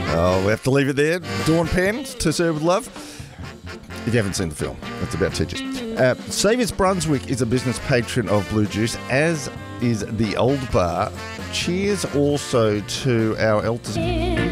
Oh, we have to leave it there. Dawn Penn, To Serve With Love. If you haven't seen the film, that's about teachers. Saviour's Brunswick is a business patron of Blue Juice, as is the Old Bar. Cheers also to our elders.